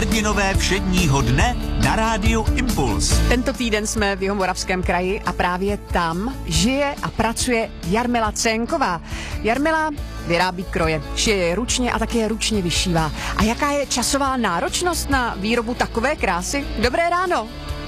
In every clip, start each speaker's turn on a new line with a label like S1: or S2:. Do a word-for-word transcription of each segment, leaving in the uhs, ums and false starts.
S1: Hrdinové všedního dne na rádiu Impuls.
S2: Tento týden jsme v Jihomoravském kraji a právě tam žije a pracuje Jarmila Cénková. Jarmila vyrábí kroje, šije je ručně a také je ručně vyšívá. A jaká je časová náročnost na výrobu takové krásy? Dobré ráno.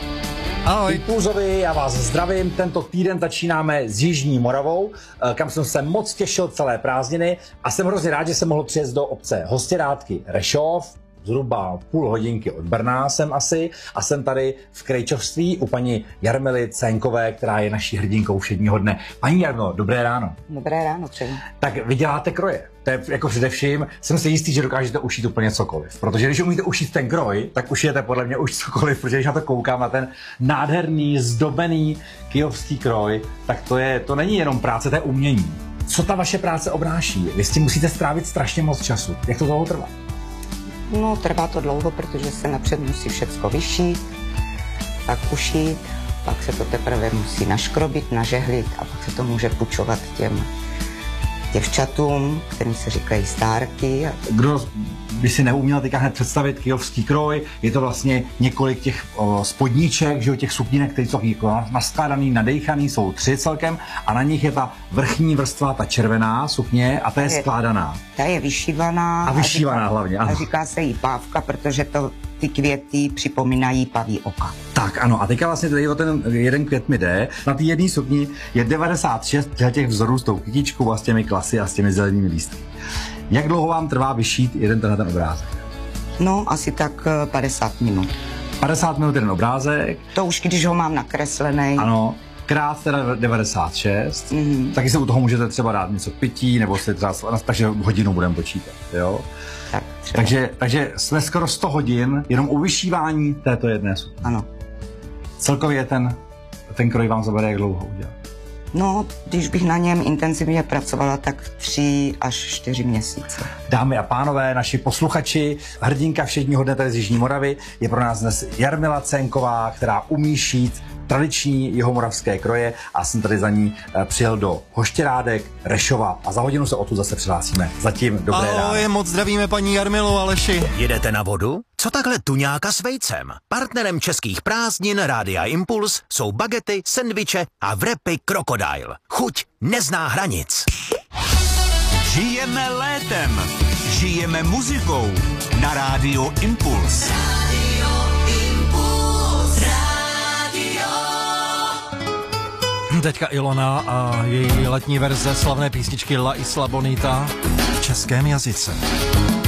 S3: Ahoj. Impulzovi, já vás zdravím. Tento týden začínáme s Jižní Moravou, kam jsem se moc těšil celé prázdniny a jsem hrozně rád, že jsem mohl přijet do obce Hostěrádky Rešov, zhruba půl hodinky od Brna jsem asi, a jsem tady v krejčovství u paní Jarmily Cénkové, která je naší hrdinkou všedního dne. Paní Jarmilo, dobré ráno.
S4: Dobré ráno, přeji.
S3: Tak vy děláte kroje. To je jako především, jsem si jistý, že dokážete ušít úplně cokoliv. Protože když umíte ušít ten kroj, tak ušijete podle mě už cokoliv, protože když na to koukám, na ten nádherný, zdobený kyjovský kroj, tak to, je, to není jenom práce, to je umění. Co ta vaše práce obnáší? Vy s tím musíte strávit strašně moc času. Jak to dlouho trvá?
S4: No, trvá to dlouho, protože se napřed musí všecko vyšít, pak ušít, pak se to teprve musí naškrobit, nažehlit a pak se to může půjčovat těm děvčatům, kterým se říkají stárky.
S3: Kdo by si neuměl teďka hned představit kyjovský kroj, je to vlastně několik těch o, spodníček, že jo, těch suknínek, které jsou jako naskládaný, nadejchaný, jsou tři celkem a na nich je ta vrchní vrstva, ta červená sukně a ta je, je skládaná.
S4: Ta je vyšívaná.
S3: A vyšívaná a říká, hlavně, ano.
S4: A říká se jí pávka, protože to ty květy připomínají paví oka.
S3: Tak ano, a teďka vlastně tady o ten jeden květ mi jde. Na té jedné sukni je devadesát šest těch vzorů s tou kytičkou a s těmi klasy a s těmi zelenými lístky. Jak dlouho vám trvá vyšít jeden tenhle ten obrázek?
S4: No, asi tak padesát minut.
S3: padesát minut jeden obrázek.
S4: To už když ho mám nakreslený.
S3: Ano. Krát teda devadesát šest, mm-hmm. Taky se u toho můžete třeba dát něco pití, nebo si třeba, takže hodinu budeme počítat, jo?
S4: Tak,
S3: takže, takže jsme skoro sto hodin jenom u vyšívání této jedné sukně.
S4: Ano.
S3: Celkově ten, ten kroj vám zabere jak dlouho udělat?
S4: No, když bych na něm intenzivně pracovala, tak tři až čtyři měsíce.
S3: Dámy a pánové, naši posluchači, hrdinka všedního dne tady z Jižní Moravy je pro nás dnes Jarmila Cénková, která umí šít tradiční jihomoravské kroje a jsem tady za ní přijel do Hoštěrádek Rešova a za hodinu se odtud zase přihlásíme. Zatím dobré ráno.
S5: Ahoj, moc zdravíme paní Jarmilu, Aleši.
S1: Jedete na vodu? Co takhle tuňáka s vejcem? Partnerem českých prázdnin Rádia Impuls jsou bagety, sendviče a wrapy Crocodile. Chuť nezná hranic. Žijeme létem. Žijeme muzikou. Na Rádiu Impuls.
S5: Teďka Ilona a její letní verze slavné písničky La Isla Bonita v českém jazyce.